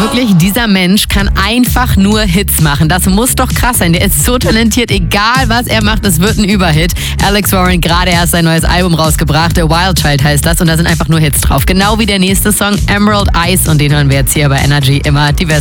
Wirklich, dieser Mensch kann einfach nur Hits machen. Das muss doch krass sein. Der ist so talentiert, egal was er macht, es wird ein Überhit. Alex Warren gerade erst sein neues Album rausgebracht, The Wild Child heißt das, und da sind einfach nur Hits drauf. Genau wie der nächste Song, Emerald Eyes, und den hören wir jetzt hier bei Energy immer die besten.